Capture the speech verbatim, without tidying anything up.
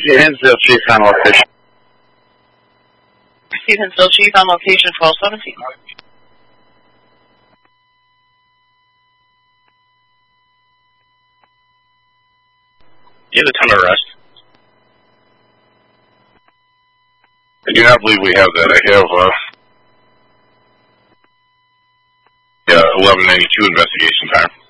Hinsdale Chief on location. Steve Hinsdale Chief on location twelve seventeen. You have the time of arrest? I do not believe we have that. I have uh, yeah, eleven ninety-two investigation time.